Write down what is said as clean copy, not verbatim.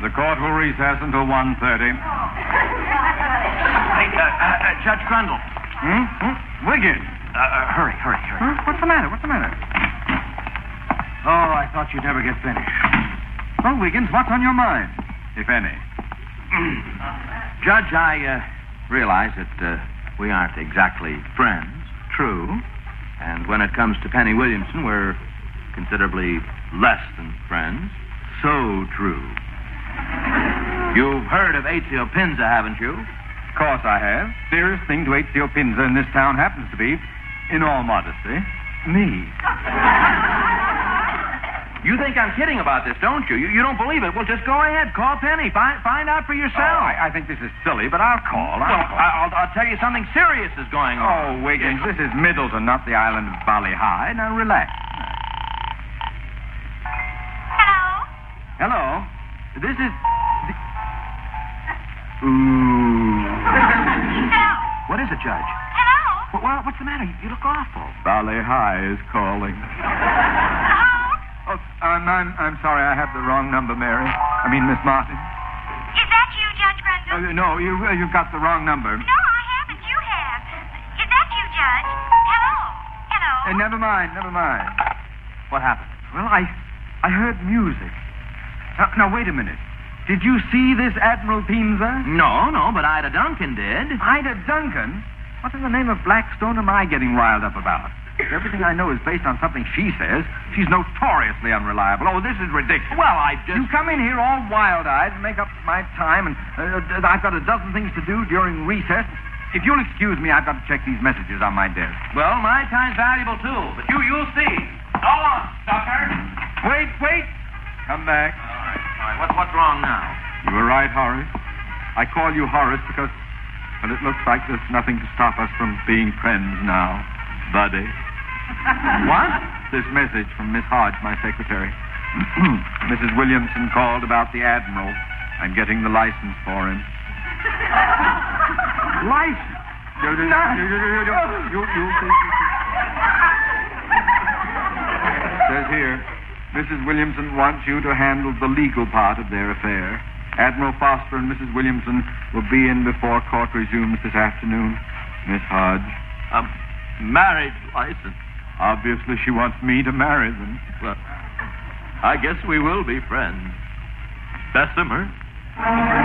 The court will recess until 1:30. Hey, Judge Grundle. Wiggins. Hurry. Huh? What's the matter? Oh, I thought you'd never get finished. Well, Wiggins, what's on your mind, if any? Judge, I realize that we aren't exactly friends. True. And when it comes to Penny Williamson, we're considerably less than friends. So true. You've heard of Ezio Pinza, haven't you? Of course I have. Dearest thing to Ezio Pinza in this town happens to be, in all modesty, me. You think I'm kidding about this, don't you? You don't believe it? Well, just go ahead. Call Penny. Find out for yourself. Oh, I think this is silly, but I'll call. I'll tell you something serious is going on. Oh, Wiggins, this is Middleton, not the island of Bali High. Now, relax. Hello? This is... Ooh. Hello? What is it, Judge? Hello? Well, what's the matter? You look awful. Bali High is calling. Hello? Oh, I'm sorry, I have the wrong number, Mary. I mean, Miss Martin. Is that you, Judge Grundle? No, you've got the wrong number. No, I haven't. You have. Is that you, Judge? Hello? Never mind. What happened? Well, I heard music. Now, wait a minute. Did you see this Admiral Pinza? No, but Ida Duncan did. Ida Duncan? What in the name of Blackstone am I getting riled up about? Everything I know is based on something she says. She's notoriously unreliable. Oh, this is ridiculous. Well, I just... You come in here all wild-eyed and make up my time, and I've got a dozen things to do during recess. If you'll excuse me, I've got to check these messages on my desk. Well, my time's valuable, too. But you'll see. So long, sucker. Wait. Come back. All right. What's wrong now? You were right, Horace. I call you Horace because, well, it looks like there's nothing to stop us from being friends now, buddy. What? This message from Miss Hodge, my secretary. Mrs. Williamson called about the Admiral. I'm getting the license for him. License? Says here, Mrs. Williamson wants you to handle the legal part of their affair. Admiral Foster and Mrs. Williamson will be in before court resumes this afternoon. Miss Hodge. Marriage license. Obviously, she wants me to marry them. Well, I guess we will be friends. Bessemer.